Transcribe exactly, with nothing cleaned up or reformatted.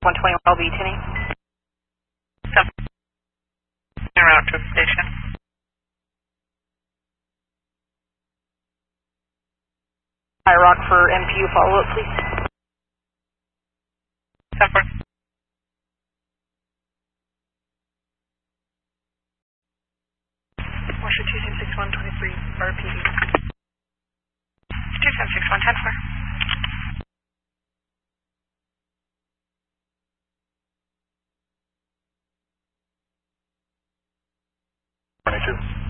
one twenty L B, Tinny. Around to the station. I rock for M P U follow-up, please. Separate. Washer two seven six one twenty-three R P D. two seven six one ten four. twenty-two.